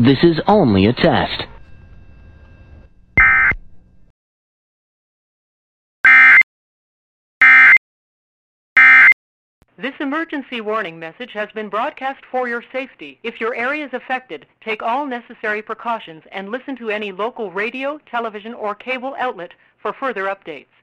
This is only a test. This emergency warning message has been broadcast for your safety. If your area is affected, take all necessary precautions and listen to any local radio, television, or cable outlet for further updates.